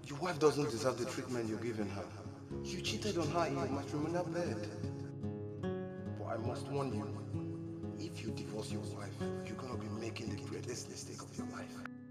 Your wife doesn't deserve the treatment you're giving her. You cheated on her in your matrimonial bed. But I must warn you, if you divorce your wife, you're gonna be making the greatest mistake of your life.